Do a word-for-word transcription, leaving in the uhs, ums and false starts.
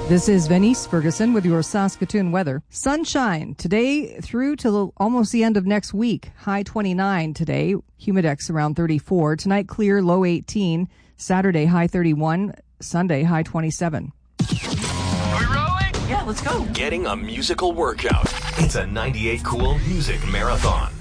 This is Venice Ferguson with your Saskatoon weather. Sunshine today through till almost the end of next week. High twenty-nine today. Humidex around thirty-four. Tonight clear, low eighteen. Saturday high thirty-one. Sunday high twenty-seven. Are we rolling? Yeah, let's go. Getting a musical workout. It's a ninety-eight Cool Music Marathon.